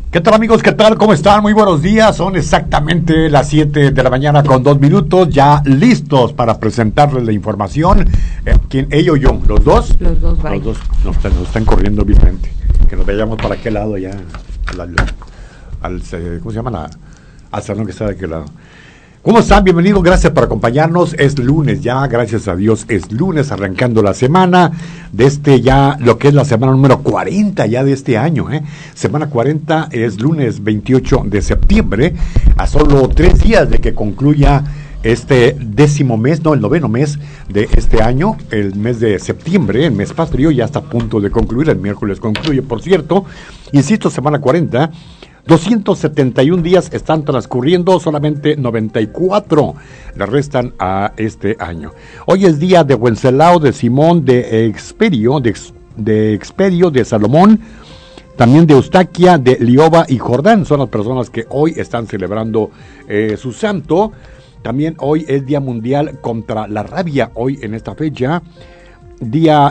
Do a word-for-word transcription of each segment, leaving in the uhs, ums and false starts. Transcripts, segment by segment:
¿Qué tal, amigos? ¿Qué tal? ¿Cómo están? Muy buenos días. Son exactamente las siete de la mañana con dos minutos, ya listos para presentarles la información. Eh, ¿Quién? ¿Ella o yo? ¿Los dos? Los dos, bye. Los dos nos están, nos están corriendo vilmente. Que nos vayamos para aquel lado ya, al, al, al ¿cómo se llama? La, al salón que está de aquel lado. ¿Cómo están? Bienvenidos, gracias por acompañarnos. Es lunes ya, gracias a Dios, es lunes, arrancando la semana de este ya, lo que es la semana número cuarenta ya de este año, ¿eh? Semana cuarenta es lunes veintiocho de septiembre, a solo tres días de que concluya este décimo mes, no, el noveno mes de este año, el mes de septiembre, el mes patrio, ya está a punto de concluir, el miércoles concluye, por cierto, insisto, semana cuarenta, doscientos setenta y un días están transcurriendo, solamente noventa y cuatro le restan a este año. Hoy es día de Wenceslao, de Simón, de Experio, de, de Experio, de Salomón, también de Eustaquia, de Lioba y Jordán. Son las personas que hoy están celebrando eh, su santo. También hoy es Día Mundial contra la Rabia, hoy en esta fecha, Día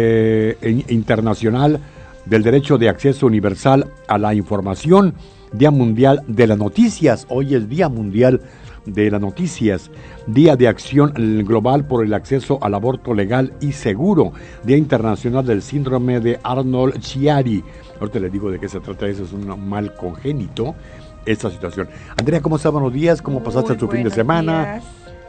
eh, Internacional del Derecho de Acceso Universal a la Información, Día Mundial de las Noticias, hoy es Día Mundial de las Noticias, Día de Acción Global por el Acceso al Aborto Legal y Seguro, Día Internacional del Síndrome de Arnold-Chiari. Ahorita les digo de qué se trata, eso es un mal congénito, esta situación. Andrea, ¿cómo están? Buenos días, ¿cómo pasaste tu fin de semana? Días.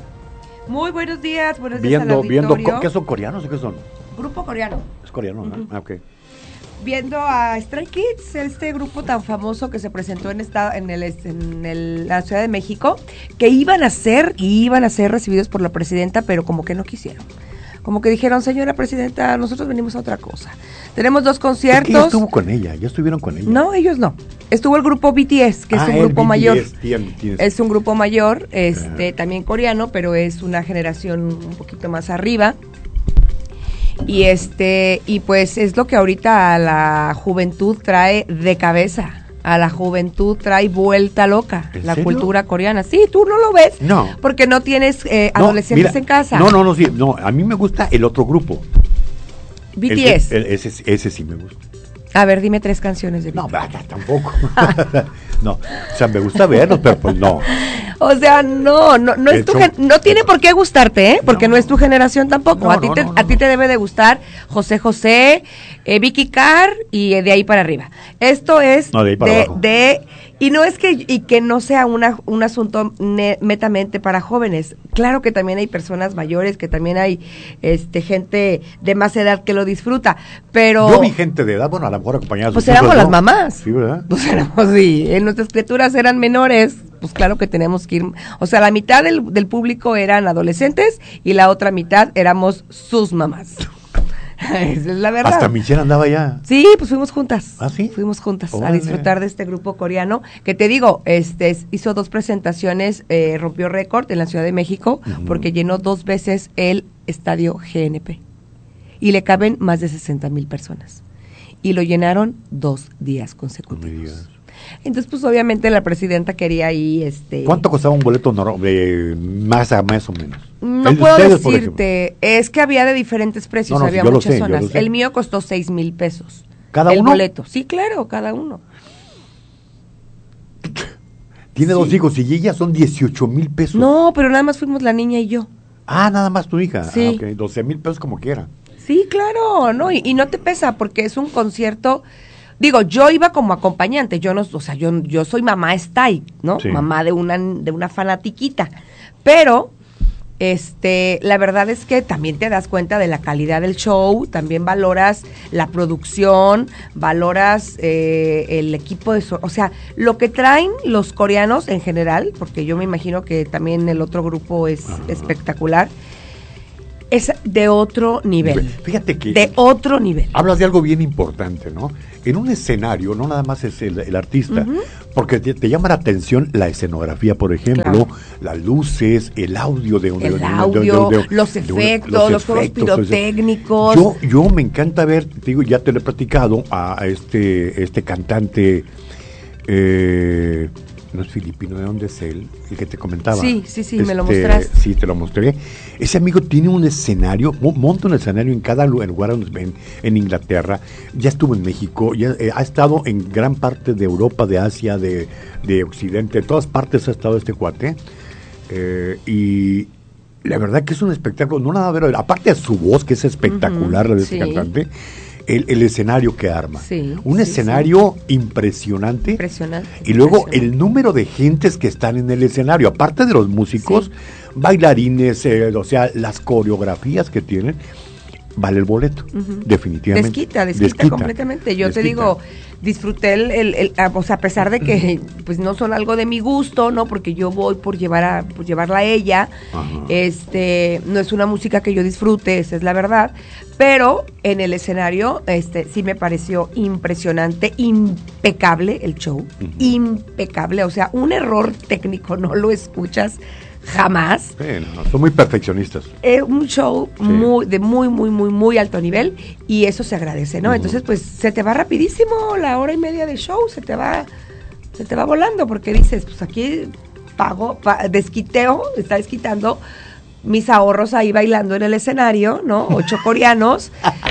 Muy buenos días, buenos viendo, días al viendo, auditorio. ¿qué son coreanos o qué son? Grupo coreano. Es coreano, ¿no? Uh-huh. Ah, ok. Viendo a Stray Kids, este grupo tan famoso que se presentó en esta, en el en el, la Ciudad de México, que iban a ser y iban a ser recibidos por la presidenta, pero como que no quisieron. Como que dijeron, señora presidenta, nosotros venimos a otra cosa. Tenemos dos conciertos. Es que ella estuvo con ella, ya estuvieron con ella. No, ellos no. Estuvo el grupo B T S, que ah, es un grupo B T S, mayor. Tien, tien. Es un grupo mayor, este, uh-huh. también coreano, pero es una generación un poquito más arriba. Y este, y pues es lo que ahorita a la juventud trae de cabeza. A la juventud trae vuelta loca la serio? Cultura coreana. Sí, tú no lo ves. No. Porque no tienes eh, no, adolescentes mira, en casa. No, no, no, sí. No, a mí me gusta el otro grupo. B T S. El, el, ese, ese sí me gusta. A ver, dime tres canciones de B T S. No, vaya, tampoco. No, o sea, me gusta verlos, pero pues no. O sea, no, no, no es hecho, tu gen- no tiene por qué gustarte, ¿eh? Porque no, no es tu generación tampoco. No, a ti no, te, no, no. a ti te debe de gustar José José, eh, Vicky Carr y eh, de ahí para arriba. Esto es no, de, ahí para de, abajo. de y no es que y que no sea una un asunto ne- netamente para jóvenes. Claro que también hay personas mayores, que también hay este gente de más edad que lo disfruta, pero yo vi gente de edad, bueno, a lo mejor acompañadas. Pues éramos las ¿no? mamás. Sí, ¿verdad? Pues éramos, sí, en nuestras criaturas eran menores, pues claro que tenemos que ir, o sea, la mitad del, del público eran adolescentes y la otra mitad éramos sus mamás. Esa es la verdad. Hasta Michelle andaba ya. Sí, pues fuimos juntas. ¿Ah, sí? Fuimos juntas Órale. a disfrutar de este grupo coreano, que te digo, este hizo dos presentaciones, eh, rompió récord en la Ciudad de México, uh-huh. porque llenó dos veces el estadio G N P. Y le caben más de sesenta mil personas. Y lo llenaron dos días consecutivos. Entonces, pues obviamente la presidenta quería ahí, este... ¿Cuánto costaba un boleto no, de más a más o menos? No el puedo ustedes, decirte, es que había de diferentes precios, no, no, había yo muchas lo sé, zonas. yo lo sé. El mío costó seis mil pesos. ¿Cada el uno? El boleto, sí, claro, cada uno. Tiene sí. dos hijos y ella son dieciocho mil pesos. No, pero nada más fuimos la niña y yo. Ah, nada más tu hija. Sí. Ah, okay. doce mil pesos como quiera. Sí, claro, no, y, y no te pesa porque es un concierto. Digo, yo iba como acompañante, yo no, o sea, yo, yo soy mamá Stay, ¿no? Sí. Mamá de una, de una fanatiquita. Pero, este, la verdad es que también te das cuenta de la calidad del show, también valoras la producción, valoras eh, el equipo de, so- o sea, lo que traen los coreanos en general, porque yo me imagino que también el otro grupo es Ajá. espectacular. Es de otro nivel. Fíjate que... De otro nivel. Hablas de algo bien importante, ¿no? En un escenario, no nada más es el, el artista, uh-huh. porque te, te llama la atención la escenografía, por ejemplo, claro. las luces, el audio de un... El de, audio, de, de, de, los efectos, los, los juegos pirotécnicos. Yo, yo me encanta ver, te digo, ya te lo he platicado, a, a este, este cantante... Eh, no es filipino, ¿de dónde es él? El que te comentaba. Sí, sí, sí, este, me lo mostraste. Sí, te lo mostré. Ese amigo tiene un escenario, monta un escenario en cada lugar en, en Inglaterra, ya estuvo en México, ya eh, ha estado en gran parte de Europa, de Asia, de, de Occidente, de todas partes ha estado este cuate. Eh, y la verdad que es un espectáculo, no nada ver, aparte de su voz, que es espectacular, uh-huh, la de sí. este cantante. El, el escenario que arma, sí, un sí, escenario sí. impresionante, impresionante, y luego el número de gentes que están en el escenario, aparte de los músicos, sí. bailarines, eh, o sea, las coreografías que tienen, vale el boleto, uh-huh. definitivamente. Desquita, desquita, desquita completamente. Yo desquita. te digo, disfruté el, el, el, o sea, a pesar de que pues no son algo de mi gusto, ¿no? Porque yo voy por llevar a, por llevarla a ella, uh-huh. este, no es una música que yo disfrute, esa es la verdad, pero en el escenario, este, sí me pareció impresionante, impecable el show, uh-huh. impecable, o sea, un error técnico no lo escuchas jamás. Sí, no, son muy perfeccionistas. Es un show sí. muy de muy, muy, muy, muy alto nivel y eso se agradece, ¿no? Uh-huh. Entonces, pues, se te va rapidísimo la hora y media de show, se te va, se te va volando porque dices, pues aquí pago, pa, desquiteo, está desquitando mis ahorros ahí bailando en el escenario, ¿no? Ocho coreanos,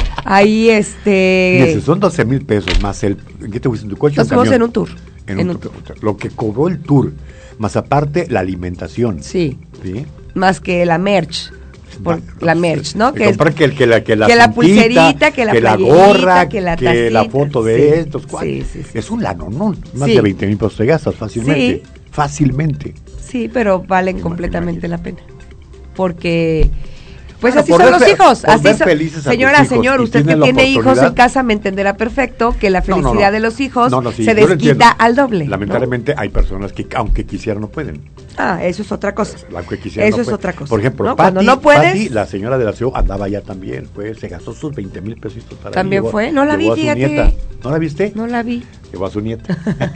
ahí este... Dices, son doce mil pesos más el... ¿Qué te fuiste en tu coche? Nos fuimos en un tour. En, en un, un tour. Lo que cobró el tour, más aparte la alimentación. Sí. ¿Sí? Más que la merch. Por no, no, la merch, ¿no? Que, es, que, el, que la que la, que la pulserita, que la, que la gorra, que la, que la foto de sí, estos. Sí, sí, sí. Es un lano, ¿no? Más sí. de veinte mil pesos te gastas fácilmente. Sí. Fácilmente. Sí, pero valen sí, completamente la pena. Porque... Pues bueno, así son los hijos, así son. Señora, señor, usted que tiene hijos en casa me entenderá perfecto que la felicidad no, no, no. de los hijos no, no, sí, se desquita al doble. Lamentablemente ¿no? hay personas que aunque quisieran no pueden. Ah, eso es otra cosa. Aunque quisieran, eso no es pueden. otra cosa. Por ejemplo, ¿no? Pati, no puedes, Pati, la señora de la C E O andaba allá también, pues se gastó sus veinte mil pesitos para También llevó, fue, no la vi, fíjate. Nieta. ¿No la viste? No la vi. Llevó a su nieta.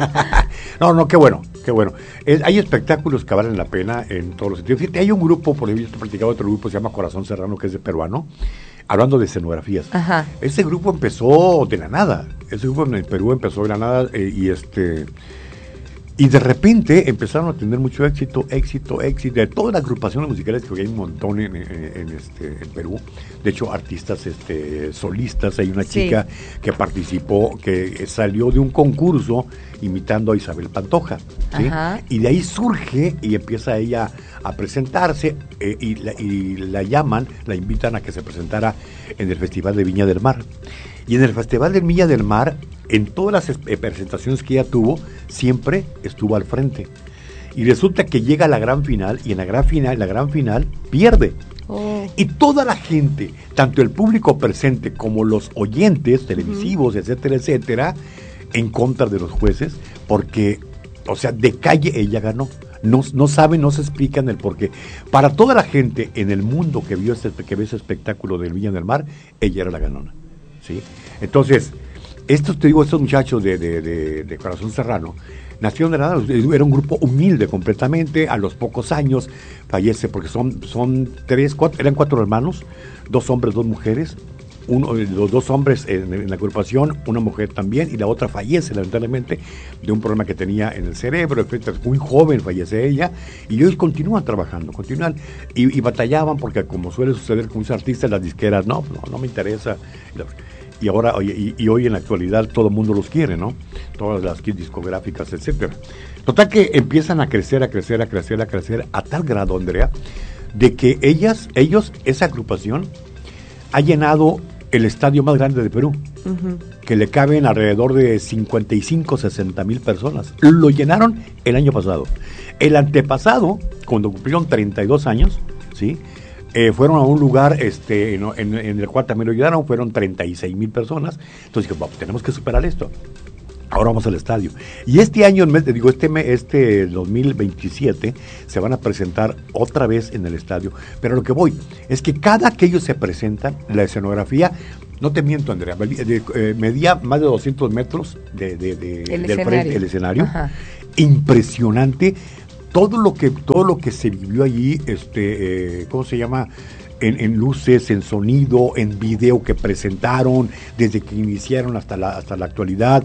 no, no, qué bueno, qué bueno. Es, hay espectáculos que valen la pena en todos los sentidos. Fíjate, hay un grupo, por ejemplo, yo he practicado otro grupo, se llama Corazón Serrano, que es de peruano, hablando de escenografías. Ajá. Ese grupo empezó de la nada. Ese grupo en el Perú empezó de la nada eh, y este... Y de repente empezaron a tener mucho éxito, éxito, éxito, de todas las agrupaciones musicales que hay un montón en, en, en, este, en Perú. De hecho, artistas este, solistas, hay una sí. chica que participó, que salió de un concurso imitando a Isabel Pantoja, ¿sí? Y de ahí surge y empieza ella a presentarse eh, y, la, y la llaman, la invitan a que se presentara en el Festival de Viña del Mar. Y en el Festival de Viña del Mar, en todas las eh, presentaciones que ella tuvo, siempre estuvo al frente. Y resulta que llega a la gran final, y en la gran final, en la gran final, pierde. Oh. Y toda la gente, tanto el público presente como los oyentes televisivos, uh-huh. etcétera, etcétera, en contra de los jueces, porque, o sea, de calle ella ganó. No, no saben, no se explican el porqué. Para toda la gente en el mundo que vio este, que vio ese espectáculo del Viña del Mar, ella era la ganona. ¿Sí? Entonces, estos, te digo, estos muchachos de, de, de, de Corazón Serrano, nacieron de nada, era un grupo humilde completamente, a los pocos años fallece, porque son, son tres, cuatro, eran cuatro hermanos, dos hombres, dos mujeres, uno, los dos hombres en, en la agrupación, una mujer también, y la otra fallece lamentablemente de un problema que tenía en el cerebro, etcétera. Muy joven fallece ella, y ellos continúan trabajando, continúan, y, y batallaban, porque como suele suceder con muchos artistas, las disqueras, no, no, no me interesa, y ahora, y, y hoy en la actualidad todo el mundo los quiere, ¿no? Todas las discográficas, etcétera. Total que empiezan a crecer, a crecer, a crecer, a crecer, a tal grado, Andrea, de que ellas, ellos, esa agrupación, ha llenado el estadio más grande de Perú, uh-huh. que le caben alrededor de cincuenta y cinco, sesenta mil personas. Lo llenaron el año pasado. El antepasado, cuando cumplieron treinta y dos años, ¿sí? Eh, fueron a un lugar este, en, en, en el cual también lo llenaron, fueron treinta y seis mil personas. Entonces dije, bueno, tenemos que superar esto. Ahora vamos al estadio. Y este año, digo, este este dos mil veintisiete, se van a presentar otra vez en el estadio. Pero lo que voy es que cada que ellos se presentan, la escenografía, no te miento, Andrea, medía más de doscientos metros de, de, de, el del escenario. frente, el escenario. Ajá. Impresionante. Todo lo que todo lo que se vivió allí, este, eh, ¿cómo se llama? En, en luces, en sonido, en video que presentaron, desde que iniciaron hasta la, hasta la actualidad.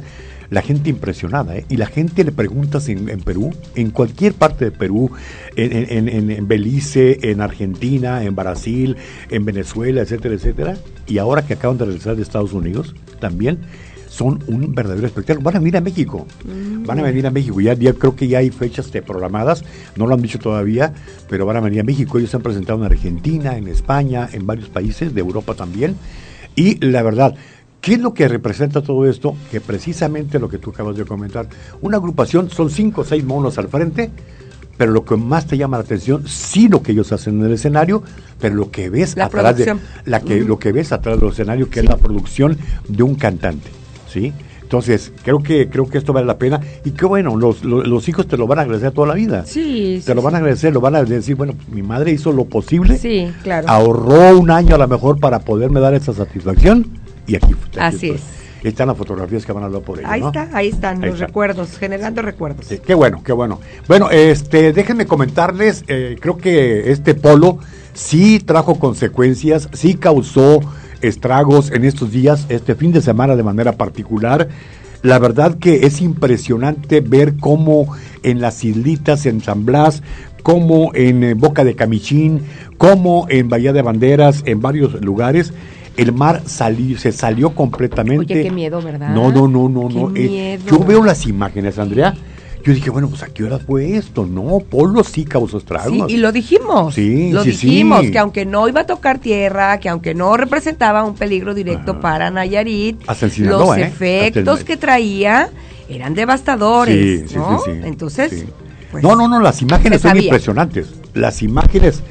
la gente impresionada, ¿eh? Y la gente le preguntas en, en Perú, en cualquier parte de Perú, en, en, en, en Belice, en Argentina, en Brasil, en Venezuela, etcétera, etcétera, y ahora que acaban de regresar de Estados Unidos, también son un verdadero espectáculo. Van a venir a México, mm. van a venir a México, ya, ya creo que ya hay fechas de programadas, no lo han dicho todavía, pero van a venir a México. Ellos se han presentado en Argentina, en España, en varios países de Europa también, y la verdad, ¿qué es lo que representa todo esto? Que precisamente lo que tú acabas de comentar, una agrupación, son cinco o seis monos al frente, pero lo que más te llama la atención, sí lo que ellos hacen en el escenario, pero lo que ves la atrás producción. de la que, mm. lo que ves atrás del escenario, que sí. es la producción de un cantante, ¿sí? Entonces, creo que creo que esto vale la pena, y qué bueno, los, los, los hijos te lo van a agradecer toda la vida. Sí, te sí, lo van a agradecer, lo van a decir, bueno, mi madre hizo lo posible, sí, claro. ahorró un año a lo mejor para poderme dar esa satisfacción, y aquí, aquí así estoy. es. Están las fotografías que van a hablar por ello, Ahí ¿no? está, ahí están ahí los está. recuerdos, generando recuerdos. Sí, qué bueno, qué bueno. Bueno, este, déjenme comentarles, eh, creo que este polo sí trajo consecuencias, sí causó estragos en estos días, este fin de semana de manera particular. La verdad que es impresionante ver cómo en las islitas, en San Blas, como en eh, Boca de Camichín, como en Bahía de Banderas, en varios lugares, el mar salió, se salió completamente. Oye, qué miedo, ¿verdad? No, no, no, no, qué no. Miedo. Eh, yo veo las imágenes, Andrea. Yo dije, bueno, pues ¿a qué hora fue esto? No, Polo sí causó estragos. Sí, y lo dijimos. Sí, lo sí, dijimos, sí. que aunque no iba a tocar tierra, que aunque no representaba un peligro directo Ajá. para Nayarit, Sinaloa, los ¿eh? efectos Hasta que traía eran devastadores, sí, ¿no? Sí, sí, sí. Entonces, sí. Pues, no, no, no, las imágenes son impresionantes. Las imágenes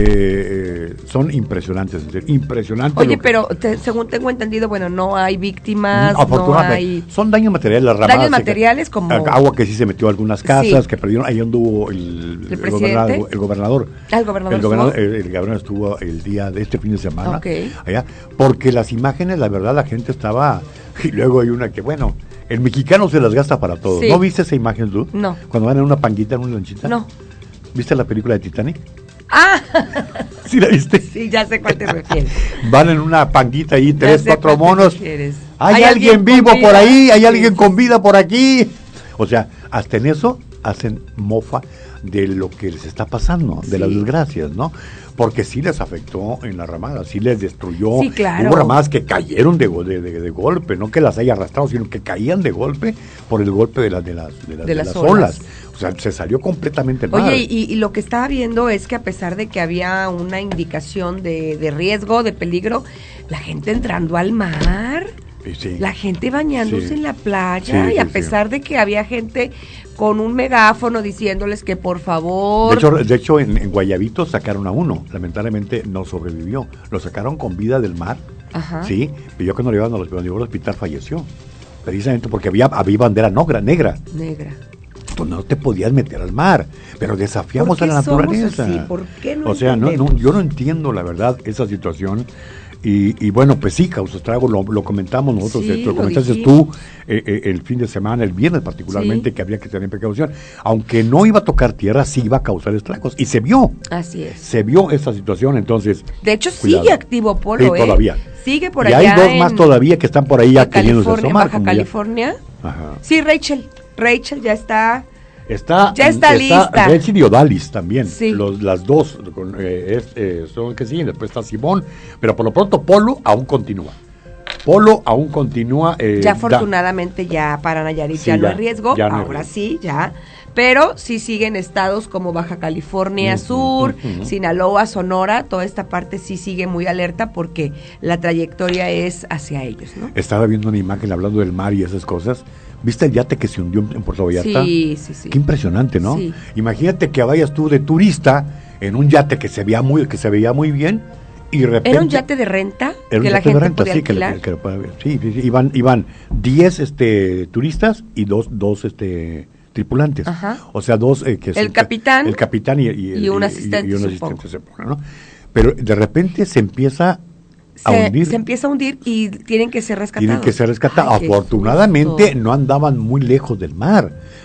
eh, son impresionantes, impresionantes. Oye, pero te, según tengo entendido, bueno, no hay víctimas, no hay... Son daños materiales, las ramadas. Daños materiales que, como... Agua que sí se metió a algunas casas, sí. que perdieron, ahí anduvo el, el, el, gobernador, el gobernador. Ah, el gobernador. El gobernador, el, el gobernador estuvo el día de este fin de semana, okay. allá, porque las imágenes, la verdad, la gente estaba... Y luego hay una que, bueno... El mexicano se las gasta para todo. Sí. ¿No viste esa imagen, tú? No. Cuando van en una panguita, en una lanchita. No. ¿Viste la película de Titanic? Ah. ¿Sí la viste? Sí, ya sé cuál te refieres. Van en una panguita ahí, tres, cuatro monos. ¿Hay, ¿Hay alguien, alguien vivo por ahí? ¿Hay sí. alguien con vida por aquí? O sea, hasta en eso hacen mofa de lo que les está pasando, de sí. las desgracias, ¿no? Porque sí les afectó en la ramada, sí les destruyó. Sí, claro. Hubo ramadas que cayeron de, de, de, de golpe, no que las haya arrastrado, sino que caían de golpe por el golpe de, la, de, las, de, las, de, de las, las olas. olas. O sea, se salió completamente mal. Oye, y, y lo que estaba viendo es que a pesar de que había una indicación de, de riesgo, de peligro, la gente entrando al mar... Sí. La gente bañándose sí. en la playa sí, y a sí, pesar sí. de que había gente con un megáfono diciéndoles que por favor... De hecho, de hecho en, en Guayabito sacaron a uno, lamentablemente no sobrevivió. Lo sacaron con vida del mar, Ajá. sí, pero yo cuando lo llevaron al hospital, al hospital falleció, precisamente porque había, había bandera negra, negra. Negra. Pues no te podías meter al mar, pero desafiamos a la naturaleza. Así? ¿Por qué no o sea, no, no, yo no entiendo la verdad esa situación. Y, y bueno, pues sí, causó estrago, lo, lo comentamos nosotros, sí, eh, lo lo comentaste dijimos. tú eh, eh, el fin de semana, el viernes particularmente, sí. que había que tener precaución. Aunque no iba a tocar tierra, sí iba a causar estragos. Y se vio. Así es. Se vio esta situación, entonces. De hecho, cuidado. sigue activo Polo, sí, ¿eh? todavía. Sigue por y allá. Y hay dos en, más todavía que están por ahí ya queriendo asomar. En Baja California. Ya. Ajá. Sí, Rachel. Rachel ya está. Está, ya está, está lista. Rachel y Odalis también, sí. Los, las dos con, eh, es, eh, son que siguen, después está Simón, pero por lo pronto Polo aún continúa. Polo aún continúa. Eh, ya afortunadamente da, ya para Nayarit sí, ya, ya no hay riesgo, no ahora hay riesgo. Sí, ya. Pero sí siguen estados como Baja California uh-huh, Sur, uh-huh. Sinaloa, Sonora, toda esta parte sí sigue muy alerta porque la trayectoria es hacia ellos, ¿no? Estaba viendo una imagen hablando del mar y esas cosas. ¿Viste el yate que se hundió en Puerto Vallarta? Sí, sí, sí. Qué impresionante, ¿no? Sí. Imagínate que vayas tú de turista en un yate que se veía muy, que se veía muy bien y de repente... ¿Era un yate de renta? Era un que yate la gente de renta, podía sí, que, le, que lo puede ver. Sí, sí, sí, iban, iban diez este, turistas y dos, dos este, tripulantes. Ajá. O sea, dos... Eh, que el se, capitán. El capitán y, y, el, y un asistente, y, y un asistente se pone, ¿no? Pero de repente se empieza... Se, se empieza a hundir y tienen que ser rescatados. Tienen que ser rescatados. Afortunadamente no andaban muy lejos del mar.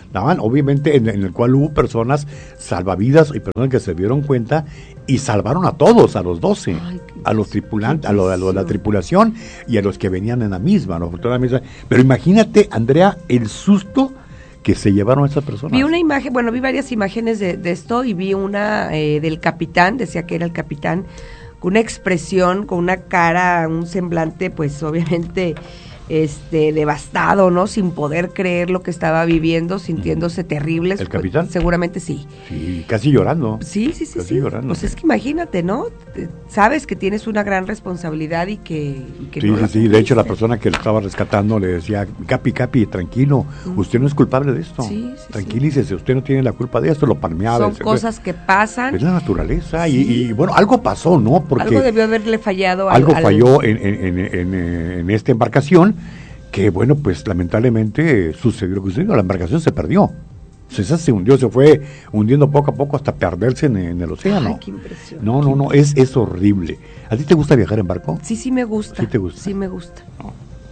daban, obviamente, en, en el cual hubo personas salvavidas y personas que se dieron cuenta y salvaron a todos, a los doce, Ay, a los tripulantes, a lo, a lo de la tripulación y a los que venían en la misma, ¿no? Toda la misma. Pero imagínate, Andrea, el susto que se llevaron a esas personas. Vi una imagen, bueno, vi varias imágenes de, de esto y vi una eh, del capitán, decía que era el capitán, con una expresión, con una cara, un semblante, pues obviamente este devastado, ¿no? Sin poder creer lo que estaba viviendo, sintiéndose terrible. ¿El capitán? Seguramente sí. Sí, casi llorando. Sí, sí, sí. Casi sí. llorando. Pues es que imagínate, ¿no? Sabes que tienes una gran responsabilidad y que... Y que sí, no sí, sí. De hecho, la persona que lo estaba rescatando le decía, Capi, Capi, tranquilo, uh-huh. usted no es culpable de esto. Sí, sí, Tranquilícese, sí. usted no tiene la culpa de esto, lo palmeaba. Son cosas que pasan. Es la naturaleza. Sí. Y, y bueno, algo pasó, ¿no? Porque algo debió haberle fallado. Algo al, falló al... En, en, en, en, en esta embarcación. Que bueno, pues lamentablemente sucedió lo que sucedió, la embarcación se perdió. O sea, esa se hundió, se fue hundiendo poco a poco hasta perderse en, en el océano. Ay, qué impresión. No, no, no, es, es horrible. ¿A ti te gusta viajar en barco? Sí, sí me gusta. ¿Sí te gusta? Sí me gusta. No.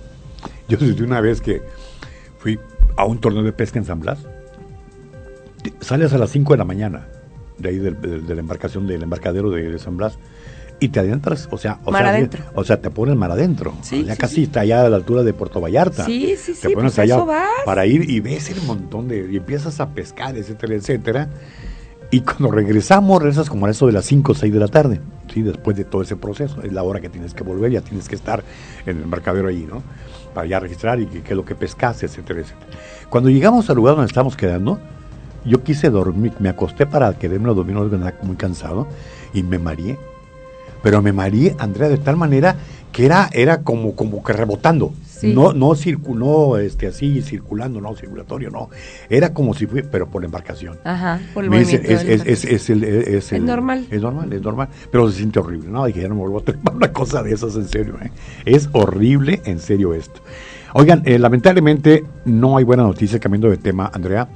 Yo desde una vez que fui a un torneo de pesca en San Blas, sales a las cinco de la mañana de ahí del, del, de la embarcación, del embarcadero de, de San Blas, y te adentras, o sea, o mar sea, adentro. o sea, te pones mar adentro. Sí, ya sí, casi sí. está allá a la altura de Puerto Vallarta. Sí, sí, te sí. pones Pues allá eso vas. para ir y ves el montón de y empiezas a pescar, etcétera, etcétera. Y cuando regresamos, regresas como a eso de las cinco o seis de la tarde, sí, después de todo ese proceso, es la hora que tienes que volver, ya tienes que estar en el embarcadero ahí, ¿no? Para ya registrar y qué es lo que pescaste, etcétera, etcétera. Cuando llegamos al lugar donde estábamos quedando, yo quise dormir, me acosté para quedarme a dormir, muy cansado, y me mareé. Pero me mareé, Andrea, de tal manera que era era como como que rebotando. Sí. No no circuló este así circulando, no circulatorio, no. Era como si fuera, pero por la embarcación. Ajá, por el me movimiento. Dice, es, es, es, es, el, es, el, es normal. Es normal, es normal. Pero se siente horrible, ¿no? Dije, ya no me vuelvo a tomar una cosa de esas, en serio. ¿eh? Es horrible, en serio, esto. Oigan, eh, lamentablemente no hay buena noticia, cambiando de tema, Andrea.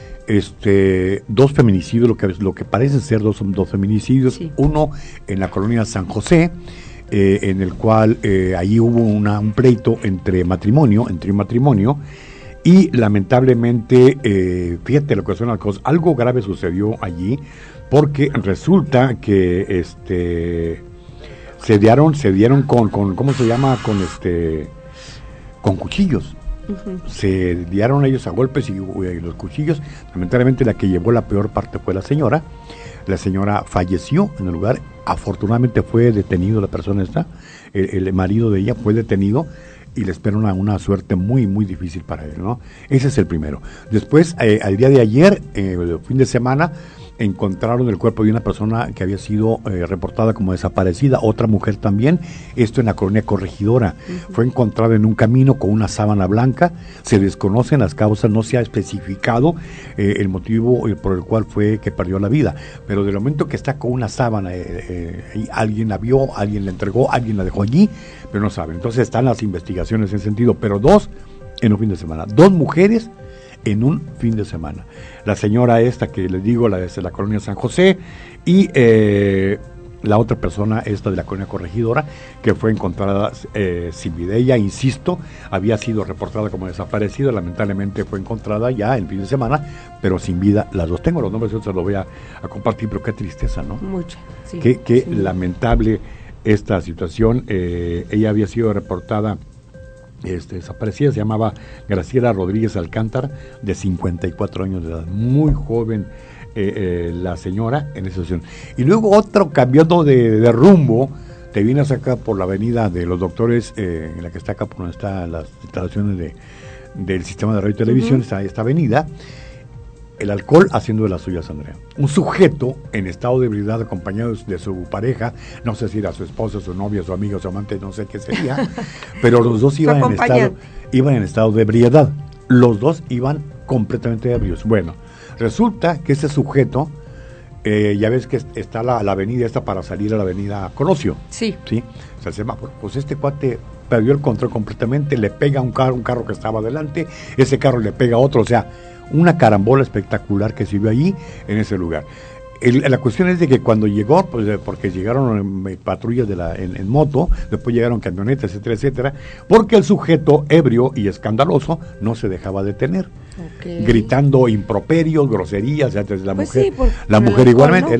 Este, dos feminicidios, lo que lo que parece ser dos, dos feminicidios, sí. Uno en la colonia San José, eh, en el cual eh, ahí hubo una, un pleito entre matrimonio, entre un matrimonio, y lamentablemente, eh, fíjate lo que son las cosas, algo grave sucedió allí, porque resulta que este se dieron, se dieron con, con, ¿cómo se llama? Con este, con cuchillos. Uh-huh. Se dieron ellos a golpes y, y los cuchillos. Lamentablemente la que llevó la peor parte fue la señora. La señora falleció en el lugar. Afortunadamente fue detenido la persona esta. El, el marido de ella fue detenido y le espera una, una suerte muy, muy difícil para él, ¿no? Ese es el primero. Después, eh, al día de ayer, eh, el fin de semana, encontraron el cuerpo de una persona que había sido eh, reportada como desaparecida, otra mujer también, esto en la colonia Corregidora. Uh-huh. Fue encontrada en un camino con una sábana blanca, se desconocen las causas, no se ha especificado eh, el motivo eh, por el cual fue que perdió la vida, pero del momento que está con una sábana, eh, eh, alguien la vio, alguien la entregó, alguien la dejó allí, pero no saben. Entonces están las investigaciones en ese sentido, pero dos en un fin de semana, dos mujeres en un fin de semana. La señora esta que les digo, la de la colonia San José, y eh, la otra persona esta de la colonia Corregidora, que fue encontrada eh, sin vida. Ella, insisto, había sido reportada como desaparecida, lamentablemente fue encontrada ya el fin de semana, pero sin vida. Las dos tengo los nombres, yo se los voy a, a compartir, pero qué tristeza, ¿no? Mucha, sí. Qué, qué sí. lamentable esta situación. Eh, ella había sido reportada Este, desaparecida, se llamaba Graciela Rodríguez Alcántara, de cincuenta y cuatro años de edad, muy joven eh, eh, la señora en esa situación. Y luego otro cambiando de, de rumbo, te vienes acá por la avenida de los Doctores, eh, en la que está acá por donde están las instalaciones de, del sistema de radio y televisión, uh-huh. está esta avenida. El alcohol haciendo de las suyas, Andrea. Un sujeto en estado de ebriedad acompañado de su pareja, no sé si era su esposa, su novia, su amigo, su amante, no sé qué sería, pero los dos iban en, estado, iban en estado de ebriedad. Los dos iban completamente ebrios. Bueno, resulta que ese sujeto, eh, ya ves que está la, la avenida esta para salir a la avenida Colosio. Sí. Sí, o sea, el semáforo. Pues este cuate perdió el control completamente, le pega a un carro, un carro que estaba adelante, ese carro le pega a otro, o sea, una carambola espectacular que se vio allí en ese lugar. el, la cuestión es de que cuando llegó, pues porque llegaron eh, patrullas de la, en, en moto, después llegaron camionetas, etcétera, etcétera, porque el sujeto ebrio y escandaloso no se dejaba detener, okay. gritando improperios, groserías, antes la pues mujer, sí, por, la por mujer igualmente.